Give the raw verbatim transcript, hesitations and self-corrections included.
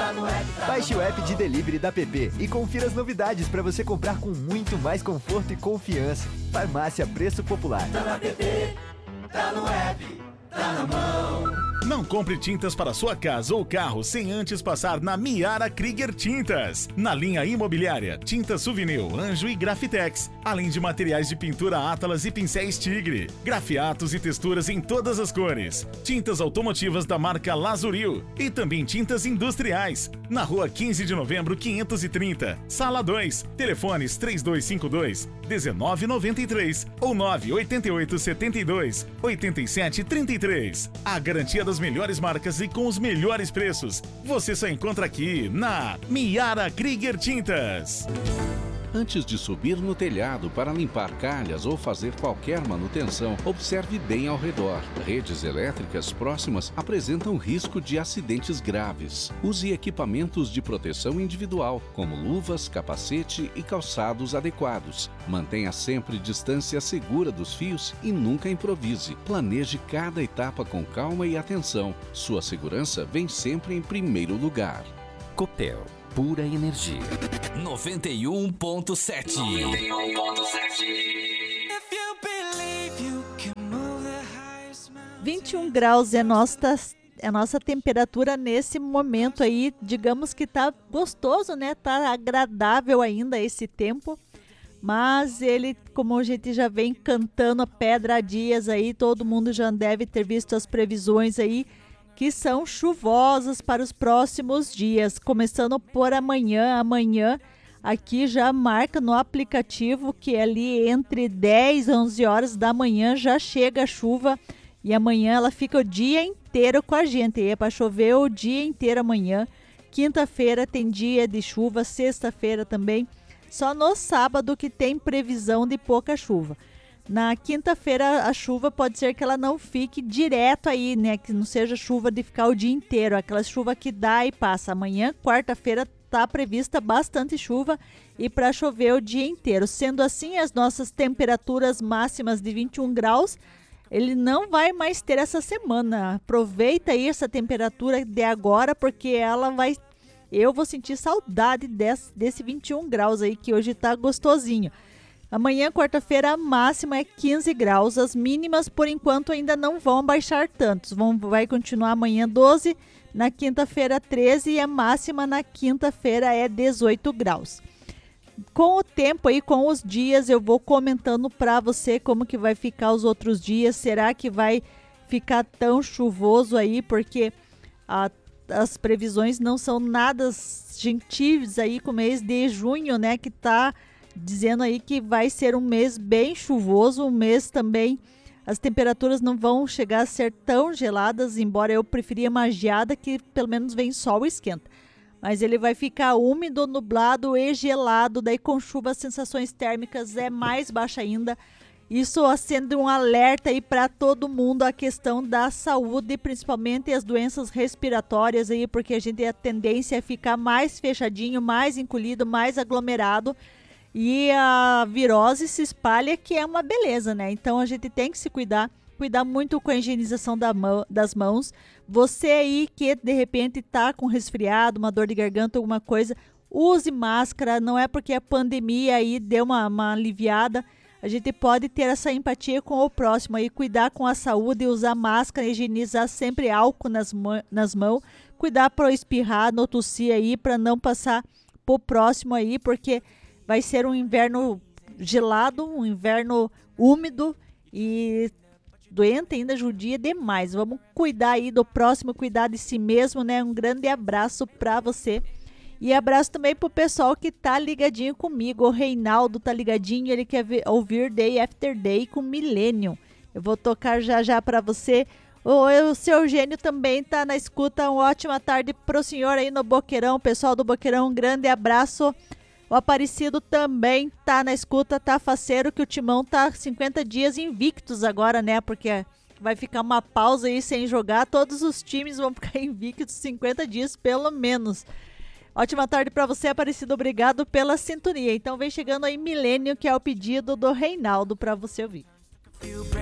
Baixe o app de delivery da P P e confira as novidades para você comprar com muito mais conforto e confiança. Farmácia Preço Popular. Tá na P P, tá no app, tá na mão. Não compre tintas para sua casa ou carro sem antes passar na Miara Krieger Tintas. Na linha imobiliária, tintas Souvenir, Anjo e Grafitex, além de materiais de pintura Atlas e pincéis Tigre, grafiatos e texturas em todas as cores, tintas automotivas da marca Lazuril e também tintas industriais. Na rua quinze de novembro, quinhentos e trinta, sala dois, telefones três dois cinco dois, um nove nove três ou nove oito oito sete dois, oito sete três três. A garantia das melhores marcas e com os melhores preços. Você só encontra aqui na Miara Krieger Tintas. Antes de subir no telhado para limpar calhas ou fazer qualquer manutenção, observe bem ao redor. Redes elétricas próximas apresentam risco de acidentes graves. Use equipamentos de proteção individual, como luvas, capacete e calçados adequados. Mantenha sempre distância segura dos fios e nunca improvise. Planeje cada etapa com calma e atenção. Sua segurança vem sempre em primeiro lugar. Copel, pura energia. noventa e um ponto sete. noventa e um ponto sete. vinte e um graus é nossa, é nossa temperatura nesse momento aí. Digamos que tá gostoso, né? Tá agradável ainda esse tempo. Mas ele, como a gente já vem cantando a pedra há dias aí, todo mundo já deve ter visto as previsões aí, que são chuvosas para os próximos dias, começando por amanhã. Amanhã aqui já marca no aplicativo que ali entre dez e onze horas da manhã já chega a chuva, e amanhã ela fica o dia inteiro com a gente, e é para chover o dia inteiro amanhã. Quinta-feira tem dia de chuva, sexta-feira também, só no sábado que tem previsão de pouca chuva. Na quinta-feira a chuva pode ser que ela não fique direto aí, né? Que não seja chuva de ficar o dia inteiro, aquela chuva que dá e passa. Amanhã, quarta-feira, está prevista bastante chuva e para chover o dia inteiro. Sendo assim, as nossas temperaturas máximas de vinte e um graus, ele não vai mais ter essa semana. Aproveita aí essa temperatura de agora, porque ela vai... Eu vou sentir saudade desse, desse vinte e um graus aí, que hoje está gostosinho. Amanhã, quarta-feira, a máxima é quinze graus. As mínimas, por enquanto, ainda não vão baixar tantos. Vão, vai continuar amanhã doze, na quinta-feira treze e a máxima na quinta-feira é dezoito graus. Com o tempo aí, com os dias, eu vou comentando para você como que vai ficar os outros dias. Será que vai ficar tão chuvoso aí? Porque a, as previsões não são nada gentis aí com o mês de junho, né? Que tá... dizendo aí que vai ser um mês bem chuvoso, um mês também, as temperaturas não vão chegar a ser tão geladas, embora eu preferia uma geada que pelo menos vem sol e esquenta. Mas ele vai ficar úmido, nublado e gelado, daí com chuva as sensações térmicas é mais baixa ainda. Isso acende um alerta aí para todo mundo, a questão da saúde, principalmente as doenças respiratórias aí, porque a gente tem a tendência a ficar mais fechadinho, mais encolhido, mais aglomerado. E a virose se espalha, que é uma beleza, né? Então a gente tem que se cuidar, cuidar muito com a higienização da mão, das mãos. Você aí que de repente tá com resfriado, uma dor de garganta, alguma coisa, use máscara. Não é porque a pandemia aí deu uma, uma aliviada. A gente pode ter essa empatia com o próximo aí, cuidar com a saúde, usar máscara, higienizar sempre álcool nas, nas mãos, cuidar para espirrar, não tossir aí, para não passar pro próximo aí, porque vai ser um inverno gelado, um inverno úmido e doente ainda, judia demais. Vamos cuidar aí do próximo, cuidar de si mesmo, né? Um grande abraço para você. E abraço também pro pessoal que tá ligadinho comigo. O Reinaldo tá ligadinho, ele quer ver, ouvir Day After Day com Millennium. Eu vou tocar já já para você. O, o seu Eugênio também tá na escuta. Uma ótima tarde pro senhor aí no Boqueirão. Pessoal do Boqueirão, um grande abraço. O Aparecido também tá na escuta, tá faceiro, que o Timão tá cinquenta dias invictos agora, né? Porque vai ficar uma pausa aí sem jogar. Todos os times vão ficar invictos cinquenta dias, pelo menos. Ótima tarde para você, Aparecido. Obrigado pela sintonia. Então vem chegando aí Milênio, que é o pedido do Reinaldo para você ouvir.